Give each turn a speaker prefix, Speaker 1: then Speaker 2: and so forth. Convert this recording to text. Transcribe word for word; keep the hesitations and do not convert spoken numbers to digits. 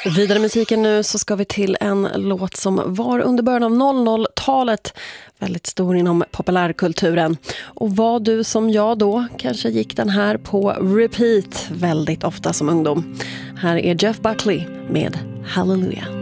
Speaker 1: Vidare musiken nu så ska vi till en låt som var under början av noll noll-talet väldigt stor inom populärkulturen. Och var du som jag då kanske gick den här på repeat väldigt ofta som ungdom. Här är Jeff Buckley med Hallelujah.